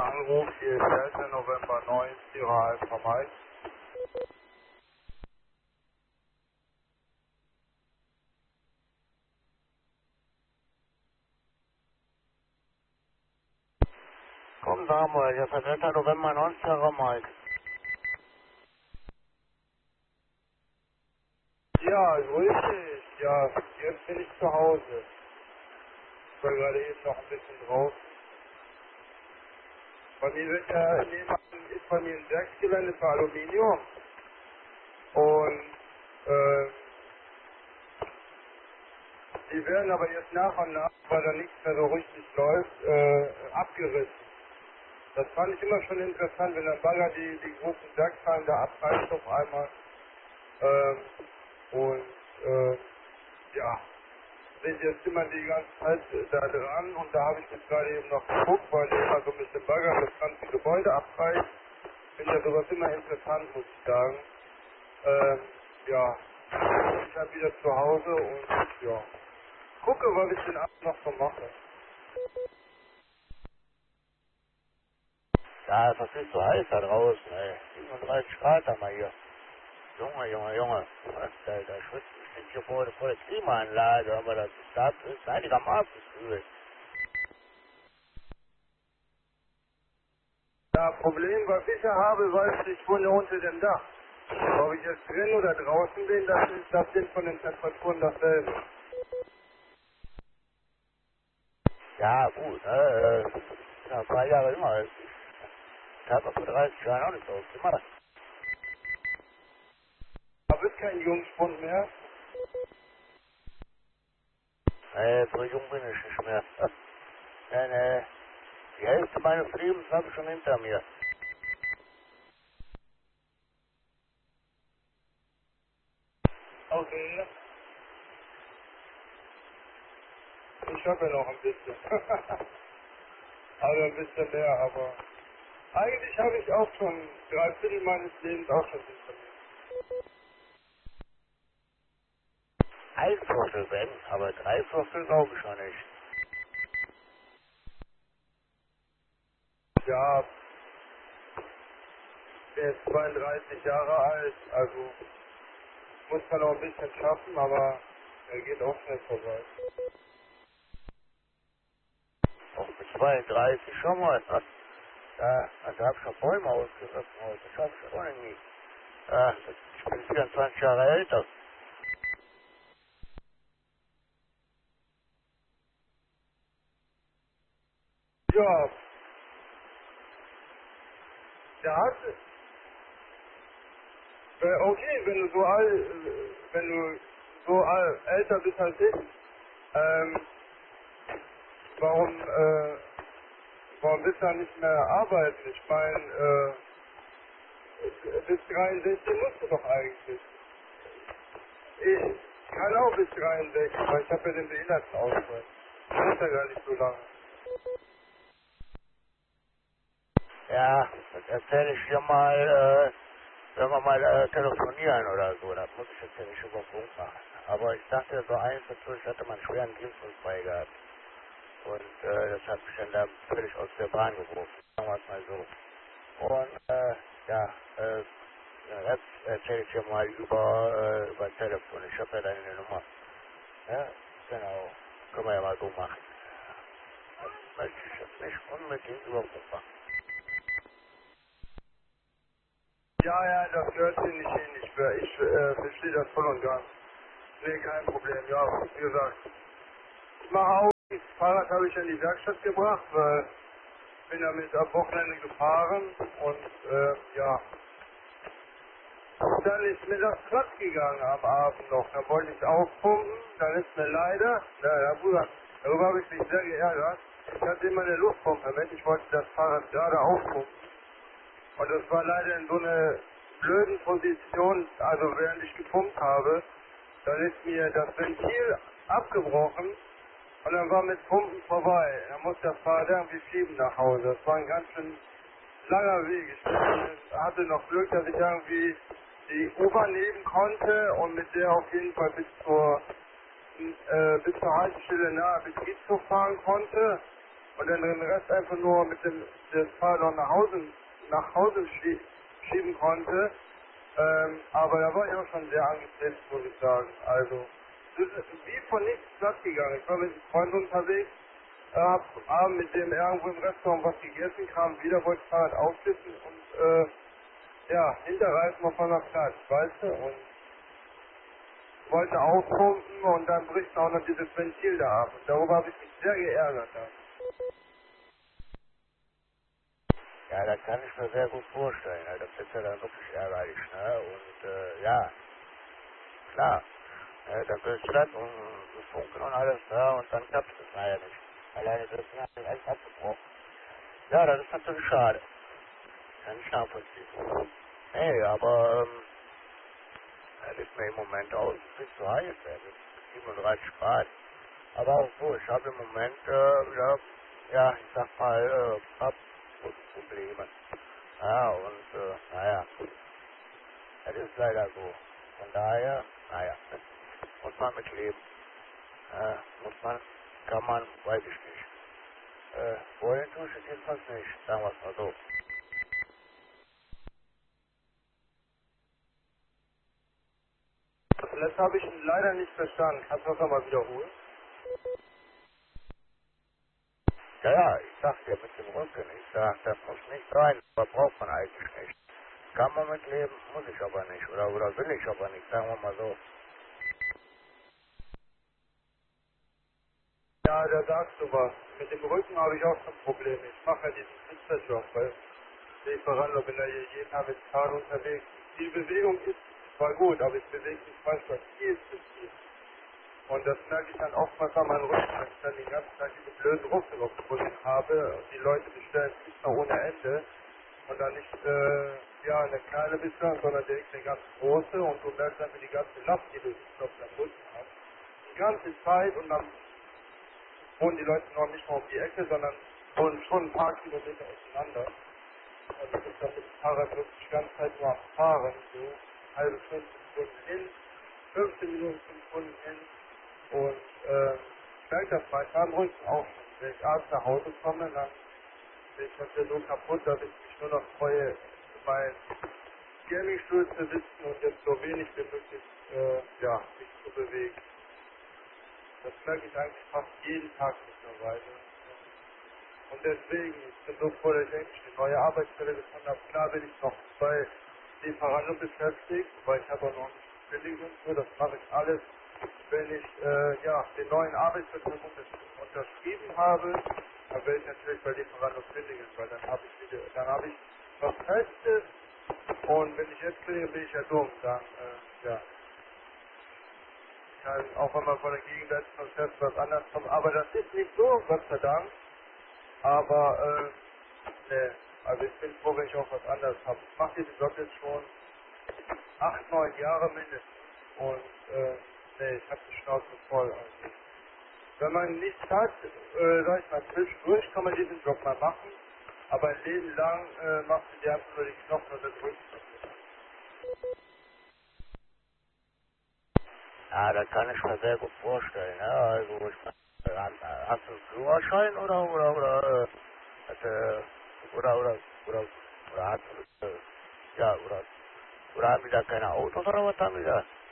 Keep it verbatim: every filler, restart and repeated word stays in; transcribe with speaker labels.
Speaker 1: Anruf, hier ist Delta November neun, Sierra Alpha Mike.
Speaker 2: Komm, Samuel, hier ist Delta November neun, Sierra Mike.
Speaker 1: Ja, grüß dich. Ja, jetzt bin ich zu Hause. Ich war gerade eben noch ein bisschen draußen. Bei mir wird ja nebenan ist bei mir ein Werksgelände für Aluminium. Und äh, die werden aber jetzt nach und nach, weil da nichts mehr so richtig läuft, äh, abgerissen. Das fand ich immer schon interessant, wenn der Bagger die, die großen Werkzeuge da abreißt auf einmal. Ähm, und äh, ja, sind jetzt immer die ganze Zeit da dran und da habe ich jetzt gerade eben noch geguckt, weil der immer so mit dem Bagger das ganze Gebäude abreißt. Finde ja sowas immer interessant, muss ich sagen. Ähm, ja, ich bin wieder zu Hause und ja, gucke, was ich den Abend noch so mache.
Speaker 2: Ja, das ist so heiß da draußen, ey. siebenunddreißig Grad haben wir hier. Junge, Junge, Junge. Da, da schwitzt bestimmt hier vor, vor der Klimaanlage, aber das ist, das ist einigermaßen kühl.
Speaker 1: Das Problem, was ich ja habe, weiß ich wohne unter dem Dach. Ob ich jetzt drin oder draußen bin, das ist das sind von den Temperaturen dasselbe.
Speaker 2: Ja, gut, äh, äh, ja, ein paar Jahre jünger als ich. Ich habe vor dreißig Jahren auch nicht so gemacht.
Speaker 1: Da wird kein Jungspund mehr.
Speaker 2: Äh, so jung bin ich nicht mehr. Denn, äh, die Hälfte meines Lebens habe ich schon hinter mir.
Speaker 1: Okay. Ich habe ja noch ein bisschen. Also ein bisschen mehr, aber eigentlich habe ich auch schon drei Viertel meines Lebens auch schon hinter mir.
Speaker 2: Ein Viertel, wenn, aber drei Viertel glaube ich schon nicht.
Speaker 1: Ja, der ist zweiunddreißig Jahre alt, also muss man noch ein bisschen schaffen, aber er geht auch schnell vorbei.
Speaker 2: Auch mit zweiunddreißig schon mal. Da, also habe ich schon Bäume ausgerissen heute. Das habe ich auch nie. Ja, ich bin vierundzwanzig Jahre älter.
Speaker 1: Ja, der hat äh, okay, wenn du so alt, äh, wenn du so alt, älter bist als ich, ähm, warum, äh, warum willst du da nicht mehr arbeiten? Ich meine, äh, bis dreiundsechzig musst du doch eigentlich. Ich kann auch bis dreiundsechzig, weil ich habe ja den Behindertenausweis. Das ist ja gar nicht so lange.
Speaker 2: Ja, das erzähle ich dir mal, äh, wenn wir mal äh, telefonieren oder so. Das muss ich jetzt ja nicht über Funk machen. Aber ich dachte so eins dazu, ich hatte mal einen schweren Dienstanfall gehabt. Und äh, das hat mich dann da völlig aus der Bahn geworfen. Sagen wir es mal so. Und äh, ja, äh, ja, jetzt erzähle ich dir mal über, äh, über Telefon. Ich habe ja deine Nummer. Ja, genau. Können wir ja mal so machen. Das möchte ich jetzt nicht unbedingt über Funk machen.
Speaker 1: Ja, ja, das gehört hier nicht hin. Ich, ver- ich äh, verstehe das voll und ganz. Nee, kein Problem. Ja, wie gesagt. Ich mache auch, das Fahrrad habe ich in die Werkstatt gebracht, weil ich bin damit am Wochenende gefahren und äh, ja. Und dann ist mir das platt gegangen am Abend noch. Dann wollte ich es aufpumpen, dann ist mir leider, na ja, Bruder, darüber habe ich mich sehr geärgert. Ich hatte immer eine Luftpumpe mit, ich wollte das Fahrrad gerade aufpumpen. Und das war leider in so einer blöden Position, also während ich gepumpt habe, dann ist mir das Ventil abgebrochen und dann war mit Pumpen vorbei. Dann musste das Fahrrad irgendwie schieben nach Hause. Das war ein ganz schön langer Weg. Ich hatte noch Glück, dass ich irgendwie die U-Bahn nehmen konnte und mit der auf jeden Fall bis zur, äh, bis zur Haltestelle nahe Betriebshof fahren konnte. und dann den Rest einfach nur mit dem das Fahrrad nach Hause nach Hause schie schieben konnte. Ähm, aber da war ich auch schon sehr angepisst, muss ich sagen. Also, das ist wie von nichts platt gegangen. Ich war mit einem Freund unterwegs, hab abends mit dem irgendwo im Restaurant was gegessen, kam wieder, wollte das Fahrrad aufschließen und äh, ja, Hinterreifen auf einmal platt, weißt du, und wollte aufpumpen und dann bricht auch noch dieses Ventil da ab. Und darüber habe ich mich sehr geärgert. Ja.
Speaker 2: Ja, das kann ich mir sehr gut vorstellen. Ja, das ist ja dann wirklich ärgerlich, ne? Und äh, ja, klar, äh, dann bist du das und und funken und alles, ja, und dann klappt es leider nicht. Alleine das ist ja alles abgebrochen. Ja, das ist natürlich schade. Kann ich nachvollziehen. Nee, aber ähm, das ist mir im Moment auch viel zu heiß, ja. Das ist siebenunddreißig Grad. Aber auch so, ich habe im Moment, äh, ja, ja, ich sag mal, äh, Probleme. Ja, und, äh, naja, das ist leider so. Von daher, naja, muss man mit leben. Äh, muss man, kann man, weiß ich nicht. Äh, wollen tue ich es jedenfalls nicht, sagen wir es mal so.
Speaker 1: Das letzte habe ich leider nicht verstanden. Kannst du das nochmal wiederholen?
Speaker 2: Ja, ja, ich sag dir mit dem Rücken, ich sag, das muss nicht sein, aber braucht man eigentlich nicht. Kann man mit leben, muss ich aber nicht, oder, oder will ich aber nicht, sagen wir mal so.
Speaker 1: Ja, da sagst du was. Mit dem Rücken habe ich auch schon Probleme. Ich mache ja diesen Sitzerjob, weil ich voran bin da hier jeden Tag mit dem Fahrrad unterwegs. Die Bewegung ist zwar gut, aber ich bewege mich manchmal viel zu viel. Und das merke ich dann oftmals an meinem Rücken, wenn ich dann die ganze Zeit diese blöden Rucksack auf dem Rücken habe. Und die Leute bestellen Pizza ohne Ende. Und dann nicht, äh, ja, eine kleine Pizza, sondern direkt eine ganz große. Und du merkst dann, wie die ganze Last, die du auf deinem Rücken hast. Die ganze Zeit und dann wohnen die Leute noch nicht mal um die Ecke, sondern wohnen schon ein paar Kilometer auseinander. Und das ist dann mit dem Fahrrad wirklich die ganze Zeit nur am Fahren, so eine halbe Stunde, fünf Stunden hin, fünfzehn Minuten, fünf Stunden hin. Und äh, ich merke das manchmal am Rücken auch schon. Wenn ich abends nach Hause komme, dann bin ich natürlich so kaputt, dass ich mich nur noch freue, in meinen Gamingstuhl zu sitzen und jetzt so wenig wie möglich äh, ja, mich zu bewegen. Das merke ich eigentlich fast jeden Tag mittlerweile. Und deswegen, ich bin so froh, dass ich endlich eine neue Arbeitsstelle gefunden habe. Klar bin ich noch bei Lieferando beschäftigt, weil ich habe auch noch nicht Kündigung für. Das mache ich alles, wenn ich äh, ja, den neuen Arbeitsvertrag unter unterschrieben habe. Dann werde ich natürlich bei Lieferando kündigen, weil dann habe ich wieder, dann habe ich was Festes. Und wenn ich jetzt kündige, bin ich ja dumm. Dann, äh, ja, kann, auch wenn man von der Gegenseite vom Chef was anderes kommt. Aber das ist nicht so, Gott sei Dank. Aber, äh, ne, also ich bin froh, wenn ich auch was anderes habe. Ich mache diesen Job jetzt schon acht, neun Jahre mindestens. Und, äh, ne, ich habe die Schnauze voll. Also, wenn man nichts hat, äh, sag ich mal, zwischendurch kann man diesen Job mal machen. Aber ein Leben lang äh, machst du dir einfach nur die Knochen und den Rücken.
Speaker 2: Ja, das kann ich mir sehr gut vorstellen, ja, also ich meine, hast, hast du einen Führerschein oder, oder, oder, äh, hat, äh, oder, oder, oder, oder hast du, äh, ja, oder, oder haben die da keine Autos oder was haben die da?